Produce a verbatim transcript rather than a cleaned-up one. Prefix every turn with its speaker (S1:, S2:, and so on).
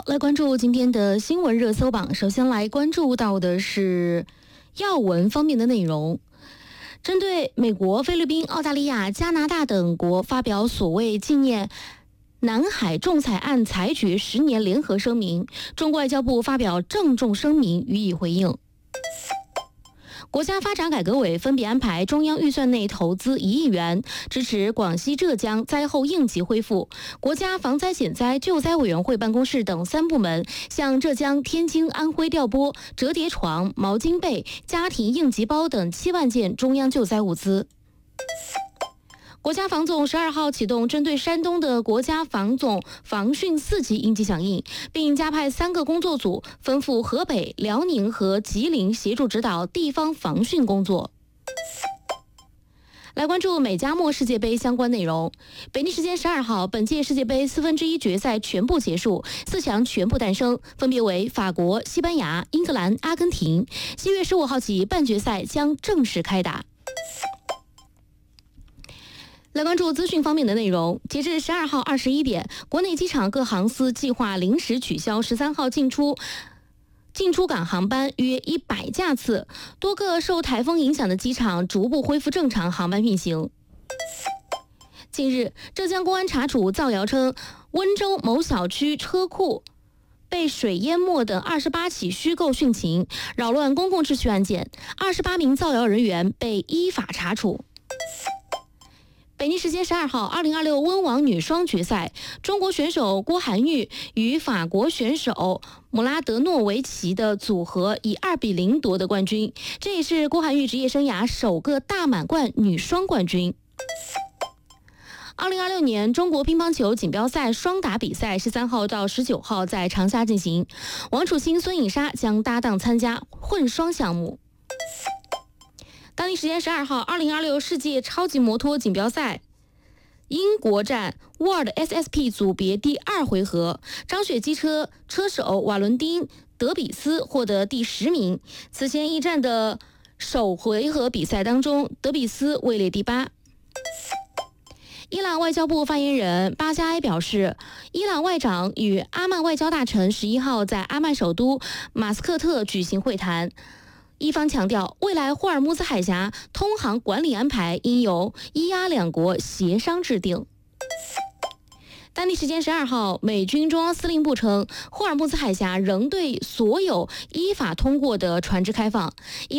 S1: 来关注今天的新闻热搜榜。首先来关注到的是要闻方面的内容。针对美国、菲律宾、澳大利亚、加拿大等国发表所谓纪念南海仲裁案裁决十年联合声明，中国外交部发表郑重声明予以回应。国家发展改革委分别安排中央预算内投资一亿元，支持广西、浙江灾后应急恢复。国家防灾减灾救灾委员会办公室等三部门向浙江、天津、安徽调拨折叠床、毛巾被、家庭应急包等七万件中央救灾物资。国家防总十二号启动针对山东的国家防总防汛四级应急响应，并加派三个工作组分赴河北、辽宁和吉林协助指导地方防汛工作。来关注美加墨世界杯相关内容。北京时间十二号，本届世界杯四分之一决赛全部结束，四强全部诞生，分别为法国、西班牙、英格兰、阿根廷。七月十五号起，半决赛将正式开打。来关注资讯方面的内容。截至十二号二十一点，国内机场各航司计划临时取消十三号进出进出港航班约一百架次，多个受台风影响的机场逐步恢复正常航班运行。近日，浙江公安查处造谣称温州某小区车库被水淹没等二十八起虚构殉情、扰乱公共秩序案件，二十八名造谣人员被依法查处。北京时间十二号，二零二六温网女双决赛，中国选手郭涵玉与法国选手姆拉德诺维奇的组合以二比零夺得冠军，这也是郭涵玉职业生涯首个大满贯女双冠军。二零二六年中国乒乓球锦标赛双打比赛十三号到十九号在长沙进行，王楚钦、孙颖莎将搭档参加混双项目。当地时间十二号，二零二六世界超级摩托锦标赛英国站 World S S P 组别第二回合，张雪机车车手瓦伦丁·德比斯获得第十名。此前一战的首回合比赛当中，德比斯位列第八。伊朗外交部发言人巴加埃表示，伊朗外长与阿曼外交大臣十一号在阿曼首都马斯克特举行会谈。一方强调，未来霍尔木兹海峡通航管理安排应由伊阿两国协商制定。当地时间十二号，美军中央司令部称，霍尔木兹海峡仍对所有依法通过的船只开放。